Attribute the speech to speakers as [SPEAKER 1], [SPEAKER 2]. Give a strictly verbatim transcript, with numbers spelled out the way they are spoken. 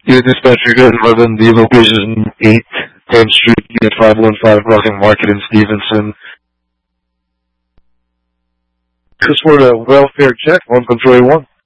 [SPEAKER 1] Unit dispatcher, good. eleven, the location eight, tenth Street, Unit five one five, Rocking Market in Stevenson. Just for the welfare check on Control one.